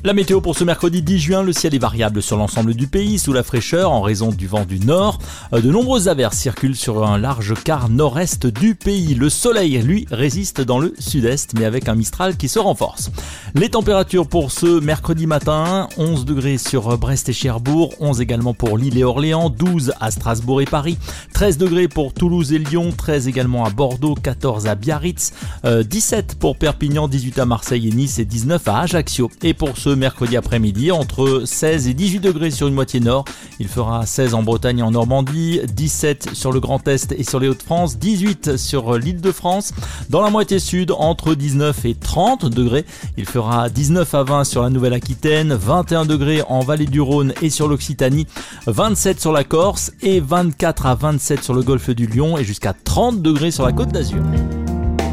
La météo pour ce mercredi 10 juin, le ciel est variable sur l'ensemble du pays sous la fraîcheur en raison du vent du nord. De nombreuses averses circulent sur un large quart nord-est du pays. Le soleil, lui, résiste dans le sud-est mais avec un Mistral qui se renforce. Les températures pour ce mercredi matin, 11 degrés sur Brest et Cherbourg, 11 également pour Lille et Orléans, 12 à Strasbourg et Paris, 13 degrés pour Toulouse et Lyon, 13 également à Bordeaux, 14 à Biarritz, 17 pour Perpignan, 18 à Marseille et Nice et 19 à Ajaccio. Et pour ce mercredi après-midi, entre 16 et 18 degrés sur une moitié nord, il fera 16 en Bretagne et en Normandie, 17 sur le Grand Est et sur les Hauts-de-France, 18 sur l'Île-de-France. Dans la moitié sud, entre 19 et 30 degrés, il fera 19 à 20 sur la Nouvelle-Aquitaine, 21 degrés en Vallée du Rhône et sur l'Occitanie, 27 sur la Corse et 24 à 27 sur le golfe du Lion et jusqu'à 30 degrés sur la Côte d'Azur.